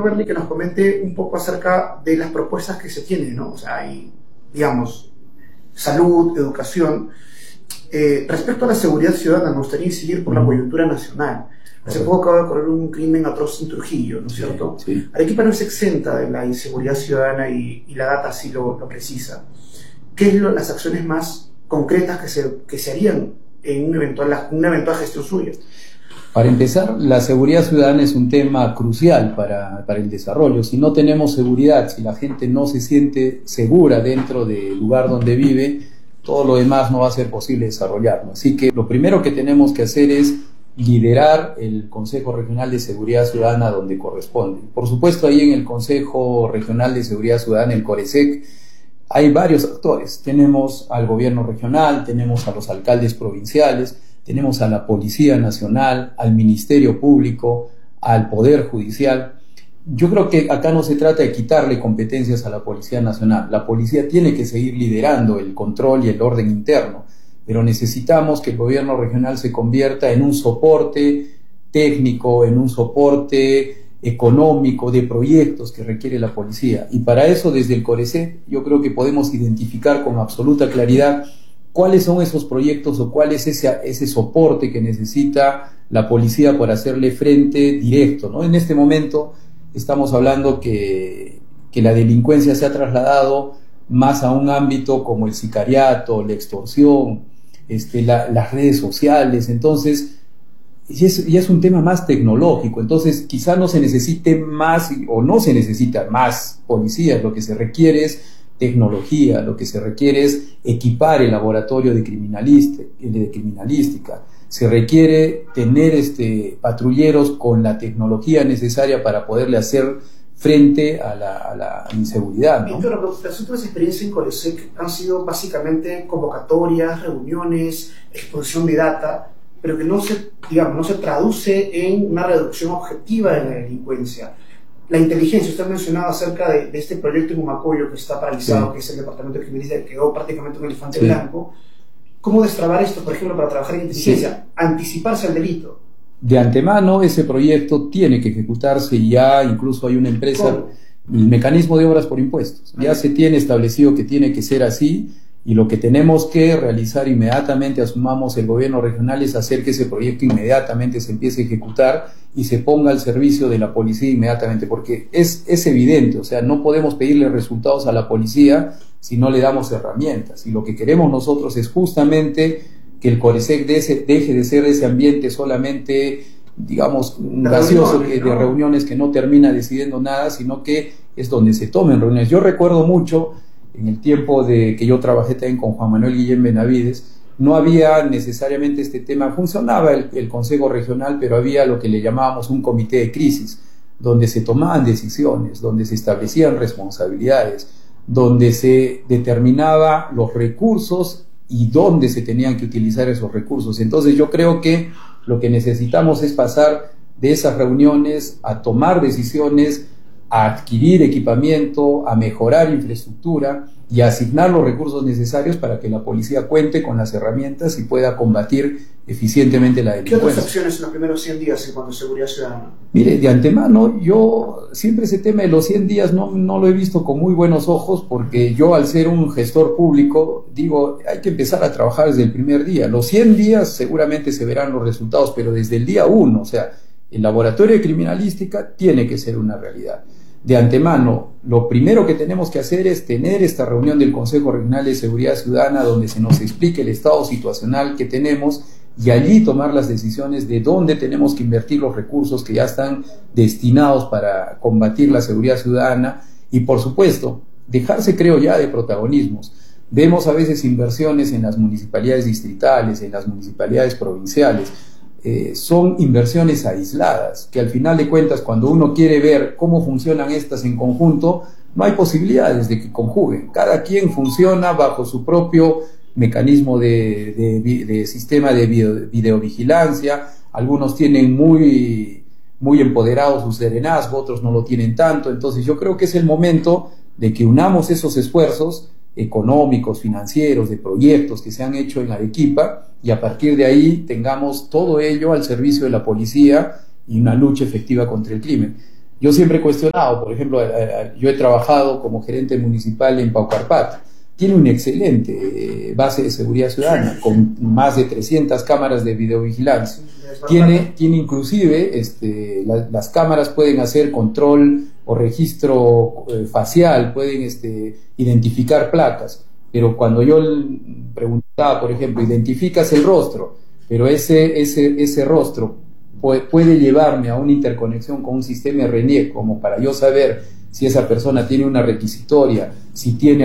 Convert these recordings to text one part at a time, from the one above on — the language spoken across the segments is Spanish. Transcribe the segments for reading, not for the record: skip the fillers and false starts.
Berli que nos comente un poco acerca de las propuestas que se tienen, ¿no? O sea, hay, digamos, salud, educación. Respecto a la seguridad ciudadana, me gustaría incidir por la coyuntura nacional. Hace poco acaba de ocurrir un crimen atroz en Trujillo, ¿no es cierto? Sí. Arequipa no es exenta de la inseguridad ciudadana y la data así lo precisa. ¿Qué es las acciones más concretas que se harían en una eventual gestión suya? Para empezar, la seguridad ciudadana es un tema crucial para el desarrollo. Si no tenemos seguridad, si la gente no se siente segura dentro del lugar donde vive, todo lo demás no va a ser posible desarrollarlo. Así que lo primero que tenemos que hacer es liderar el Consejo Regional de Seguridad Ciudadana donde corresponde. Por supuesto, ahí en el Consejo Regional de Seguridad Ciudadana, el CORESEC, hay varios actores. Tenemos al gobierno regional, tenemos a los alcaldes provinciales, tenemos a la Policía Nacional, al Ministerio Público, al Poder Judicial. Yo creo que acá no se trata de quitarle competencias a la Policía Nacional. La policía tiene que seguir liderando el control y el orden interno, pero necesitamos que el gobierno regional se convierta en un soporte técnico, en un soporte económico de proyectos que requiere la policía. Y para eso, desde el CORESEC, yo creo que podemos identificar con absoluta claridad cuáles son esos proyectos o cuál es ese soporte que necesita la policía para hacerle frente directo, ¿no? En este momento estamos hablando que la delincuencia se ha trasladado más a un ámbito como el sicariato, la extorsión, las redes sociales. Entonces ya es un tema más tecnológico. Entonces quizá no se necesite más o no se necesita más policías. Lo que se requiere es tecnología, lo que se requiere es equipar el laboratorio de criminalística. Se requiere tener patrulleros con la tecnología necesaria para poderle hacer frente a la inseguridad, ¿no? Pero las últimas experiencias en CORESEC han sido básicamente convocatorias, reuniones, exposición de data, pero que no se traduce en una reducción objetiva de la delincuencia. La inteligencia, usted ha mencionado acerca de este proyecto en Humacoyo que está paralizado, sí, que es el departamento de criminalística, que quedó prácticamente un elefante blanco. ¿Cómo destrabar esto, por ejemplo, para trabajar en inteligencia? Sí. Anticiparse al delito. De antemano, ese proyecto tiene que ejecutarse y ya incluso hay una empresa, ¿cómo? El mecanismo de obras por impuestos. Ya se tiene establecido que tiene que ser así, y lo que tenemos que realizar inmediatamente, asumamos el gobierno regional, es hacer que ese proyecto inmediatamente se empiece a ejecutar y se ponga al servicio de la policía inmediatamente, porque es evidente, o sea, no podemos pedirle resultados a la policía si no le damos herramientas, y lo que queremos nosotros es justamente que el CORESEC deje de ser ese ambiente solamente, digamos, gaseoso, de reuniones que no termina decidiendo nada, sino que es donde se tomen reuniones. Yo recuerdo mucho, en el tiempo de que yo trabajé también con Juan Manuel Guillén Benavides, no había necesariamente este tema, funcionaba el Consejo Regional, pero había lo que le llamábamos un comité de crisis, donde se tomaban decisiones, donde se establecían responsabilidades, donde se determinaba los recursos y dónde se tenían que utilizar esos recursos. Entonces yo creo que lo que necesitamos es pasar de esas reuniones a tomar decisiones, a adquirir equipamiento, a mejorar infraestructura y a asignar los recursos necesarios para que la policía cuente con las herramientas y pueda combatir eficientemente la delincuencia. ¿Qué otras acciones en los primeros 100 días en cuanto a seguridad ciudadana? Mire, de antemano, yo siempre ese tema de los 100 días no lo he visto con muy buenos ojos, porque yo, al ser un gestor público, digo, hay que empezar a trabajar desde el primer día. Los 100 días seguramente se verán los resultados, pero desde el día 1, o sea, el laboratorio de criminalística tiene que ser una realidad. De antemano, lo primero que tenemos que hacer es tener esta reunión del Consejo Regional de Seguridad Ciudadana donde se nos explique el estado situacional que tenemos y allí tomar las decisiones de dónde tenemos que invertir los recursos que ya están destinados para combatir la seguridad ciudadana y, por supuesto, dejarse, creo ya, de protagonismos. Vemos a veces inversiones en las municipalidades distritales, en las municipalidades provinciales. Son inversiones aisladas, que al final de cuentas, cuando uno quiere ver cómo funcionan estas en conjunto, no hay posibilidades de que conjuguen. Cada quien funciona bajo su propio mecanismo de sistema de videovigilancia. Algunos tienen muy empoderado su serenazgo, otros no lo tienen tanto. Entonces yo creo que es el momento de que unamos esos esfuerzos económicos, financieros, de proyectos que se han hecho en Arequipa, y a partir de ahí tengamos todo ello al servicio de la policía y una lucha efectiva contra el crimen. Yo siempre he cuestionado, por ejemplo, yo he trabajado como gerente municipal en Paucarpata. Tiene una excelente base de seguridad ciudadana, con más de 300 cámaras de videovigilancia. Tiene inclusive, las cámaras pueden hacer control o registro facial, pueden identificar placas. Pero cuando yo preguntaba, por ejemplo, identificas el rostro, pero ese rostro puede llevarme a una interconexión con un sistema RENIEC, como para yo saber si esa persona tiene una requisitoria, si tiene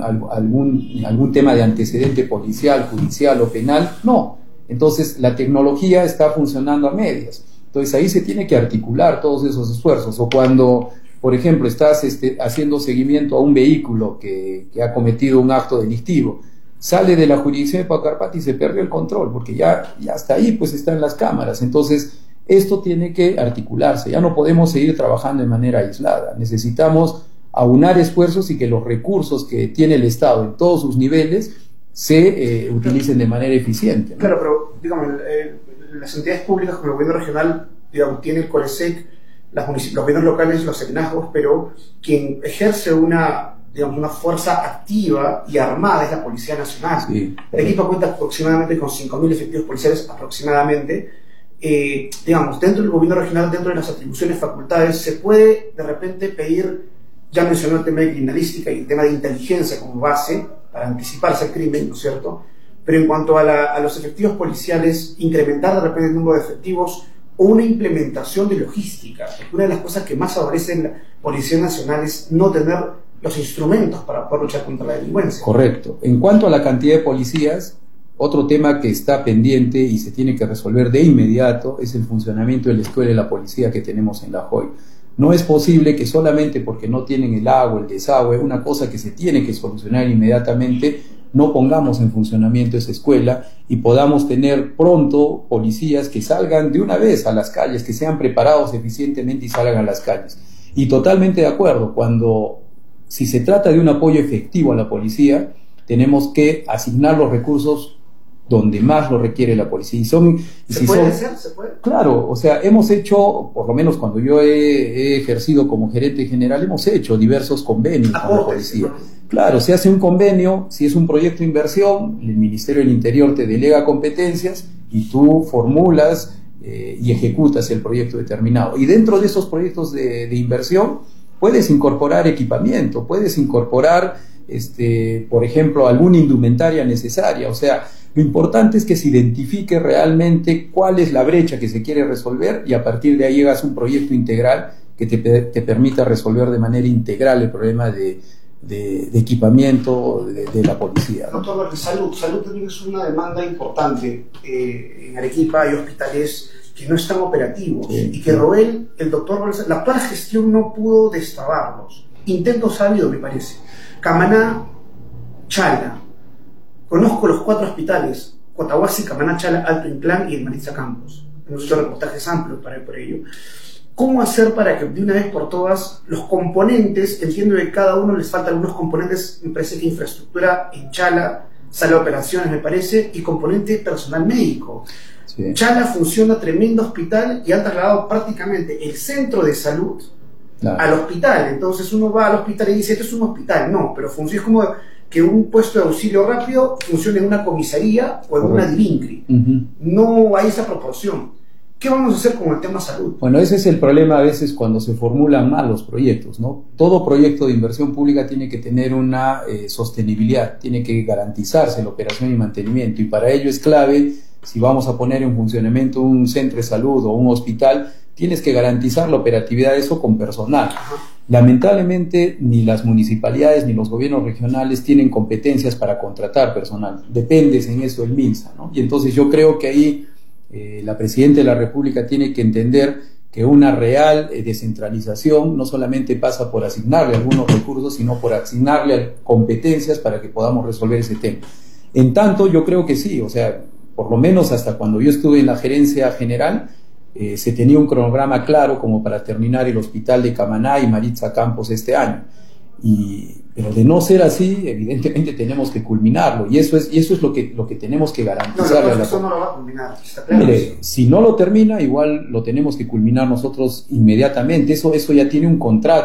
algún tema de antecedente policial, judicial o penal, no. Entonces la tecnología está funcionando a medias. Entonces ahí se tiene que articular todos esos esfuerzos. O cuando, por ejemplo, estás haciendo seguimiento a un vehículo que ha cometido un acto delictivo, sale de la jurisdicción de Paucarpata y se pierde el control, porque ya hasta ahí pues están las cámaras. Entonces esto tiene que articularse, ya no podemos seguir trabajando de manera aislada, necesitamos aunar esfuerzos y que los recursos que tiene el Estado en todos sus niveles se utilicen de manera eficiente, ¿no? Claro, pero digamos, las entidades públicas como el gobierno regional, digamos, tiene el CORESEC, los gobiernos locales, los SECNASGOS, pero quien ejerce una fuerza activa y armada es la Policía Nacional. Sí. Arequipa cuenta aproximadamente con 5.000 efectivos policiales aproximadamente. Digamos, dentro del gobierno regional, dentro de las atribuciones, facultades, se puede de repente pedir, ya mencionó el tema de criminalística y el tema de inteligencia como base para anticiparse al crimen, ¿no es cierto? Pero en cuanto a los efectivos policiales, incrementar de repente el número de efectivos o una implementación de logística, porque una de las cosas que más favorece en la Policía Nacional es no tener los instrumentos para poder luchar contra la delincuencia. Correcto. En cuanto a la cantidad de policías, otro tema que está pendiente y se tiene que resolver de inmediato es el funcionamiento de la escuela de la policía que tenemos en La Joya. No es posible que solamente porque no tienen el agua, el desagüe, una cosa que se tiene que solucionar inmediatamente, no pongamos en funcionamiento esa escuela y podamos tener pronto policías que salgan de una vez a las calles, que sean preparados eficientemente y salgan a las calles. Y totalmente de acuerdo, si se trata de un apoyo efectivo a la policía, tenemos que asignar los recursos donde más lo requiere la policía. ¿Se puede hacer? Claro, o sea, hemos hecho, por lo menos cuando yo he ejercido como gerente general, hemos hecho diversos convenios con la policía. Claro, se hace un convenio, si es un proyecto de inversión, el Ministerio del Interior te delega competencias y tú formulas y ejecutas el proyecto determinado. Y dentro de esos proyectos de inversión puedes incorporar equipamiento, puedes incorporar, por ejemplo, alguna indumentaria necesaria. O sea, lo importante es que se identifique realmente cuál es la brecha que se quiere resolver y a partir de ahí llegas a un proyecto integral que te permita resolver de manera integral el problema de equipamiento de la policía, ¿no? Doctor, salud también es una demanda importante. En Arequipa hay hospitales que no están operativos y que el doctor Roel, la actual gestión no pudo destrabarlos. Intentos ha habido, me parece. Camaná, Chala. Conozco los 4 hospitales: Cotahuasi, Camaná, Chala, Alto Inclán y el Maritza Campos. Hemos hecho reportajes amplios por ello. ¿Cómo hacer para que de una vez por todas los componentes, entiendo que cada uno les faltan algunos componentes, me parece que infraestructura en Chala, sala de operaciones me parece, y componente personal médico? Sí. Chala funciona tremendo hospital y han trasladado prácticamente el centro de salud al hospital. Entonces uno va al hospital y dice, esto es un hospital. No, pero funciona, es como que un puesto de auxilio rápido funcione en una comisaría o en una DIVINCRI. No hay esa proporción. ¿Qué vamos a hacer con el tema salud? Bueno, ese es el problema a veces cuando se formulan mal los proyectos, ¿no? Todo proyecto de inversión pública tiene que tener una sostenibilidad, tiene que garantizarse la operación y mantenimiento, y para ello es clave, si vamos a poner en funcionamiento un centro de salud o un hospital, tienes que garantizar la operatividad de eso con personal. Lamentablemente ni las municipalidades ni los gobiernos regionales tienen competencias para contratar personal, dependes en eso del MINSA, ¿no? Y entonces yo creo que ahí la Presidenta de la República tiene que entender que una real descentralización no solamente pasa por asignarle algunos recursos, sino por asignarle competencias para que podamos resolver ese tema. En tanto, yo creo que sí, o sea, por lo menos hasta cuando yo estuve en la gerencia general, se tenía un cronograma claro como para terminar el hospital de Camaná y Maritza Campos este año. Pero de no ser así, evidentemente tenemos que culminarlo, y eso es lo que tenemos que garantizar. No, eso no lo va a culminar, está claro. Mire, si no lo termina, igual lo tenemos que culminar nosotros inmediatamente. Eso ya tiene un contrato.